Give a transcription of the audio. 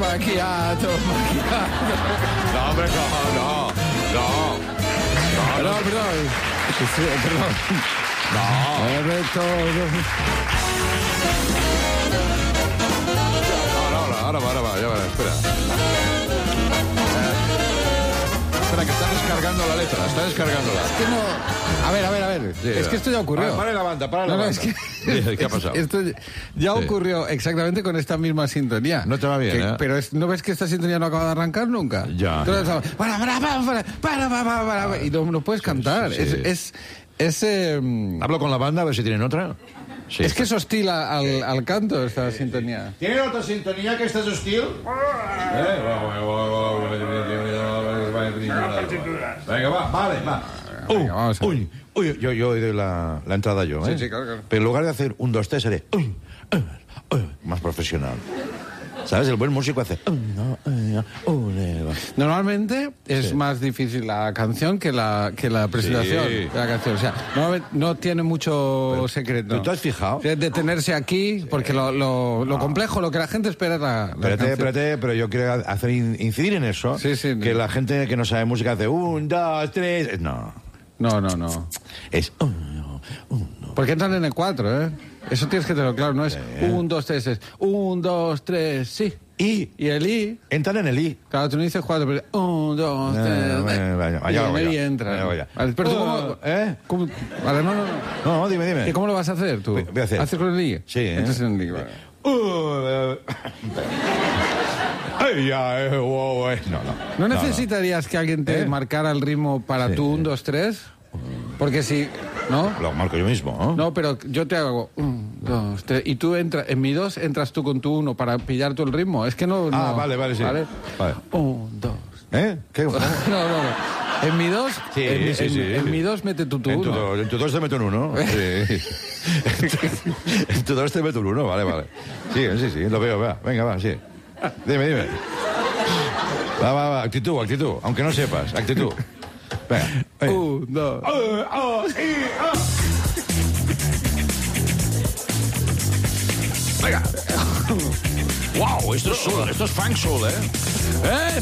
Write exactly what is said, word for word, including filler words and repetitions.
macchiato, macchiato. No, hombre, no, no, no. No, no, perdón. Sí, sí, perdón. No. Eh, todo. No, no, no, ahora va, ahora va, ya va, espera. Espera, que está descargando la letra, está descargándola. Es que no... A ver, a ver, a ver. Sí, es que esto ya ocurrió. Para, para la banda, para la No, no, banda. es que... Sí, ¿qué ha pasado? Esto ya Sí. ocurrió exactamente con esta misma sintonía. No te va bien, Que- ¿eh? Pero es- ¿no ves que esta sintonía no acaba de arrancar nunca? Ya. Entonces, estamos, para, para, para, para, para, para, para, para, y no, no puedes cantar. sí, sí. Es... es, es, eh, Hablo con la banda a ver si tienen otra. Sí. es que es hostil a- al, al canto esta sintonía. ¿Tienen otra sintonía que esta es hostil? Venga, va, vale, va. Venga, vamos a ver. Uy, uy, yo, yo doy la, la entrada yo, ¿eh? Sí, sí, claro, claro. Pero en lugar de hacer un, dos, tres, haré uy, uy, uy, más profesional. ¿Sabes? El buen músico hace... uy, no, uy, no, uy, no. Normalmente es Sí. más difícil la canción que la, que la presentación Sí. de la canción. O sea, no, no tiene mucho secreto. ¿Pero tú has fijado? O sea, detenerse aquí, porque lo, lo, lo complejo, lo que la gente espera es la, la Espérate, canción. espérate, pero yo quiero hacer in- incidir en eso. Sí, sí, que no. la gente que no sabe música hace un, dos, tres... No, No, no, no. es uno, uno. Porque entran en el cuatro, ¿eh? Eso tienes que tenerlo claro, no es un, dos, tres, es un, dos, tres, sí. Y Y el I, entran en el I. claro, tú no dices cuatro, pero un, dos, tres, Eh, vaya, vaya, y vaya, en el I vaya. entra. Vaya, vaya. Vale, pero tú cómo... ¿Eh? cómo- Vale, no, no, no. No, dime, dime. ¿Y cómo lo vas a hacer tú? Voy- voy a hacer. ¿Haces con el I? Sí, ¿eh? Entras en el I, vale. Uh, Ay, ya, eh, wow, eh. No, no. ¿No necesitarías que alguien te ¿Eh? marcara el ritmo para Sí. tu un, dos, tres? Porque si... ¿No? Lo marco yo mismo, ¿no? No, pero yo te hago un, dos, tres, y tú entras, en mi dos entras tú con tu uno para pillar tú el ritmo. Es que no... Ah, no, vale, vale, sí. Vale. Un, dos... ¿Eh? ¿Qué? No, no, no. En mi dos, Sí, en, mi- sí, en- sí. en mi dos mete tu, tu En tu, uno. dos, en tu dos te meto un uno. Sí. En tu dos te meto un uno, vale, vale. Sí, sí, sí, lo veo, va. Venga, va, sí. Dime, dime. Va, va, va, actitud, actitud. Aunque no sepas, actitud. Venga. venga. Un, dos... Venga. Wow, esto es soul, esto es funk soul, ¿eh? ¡Eh!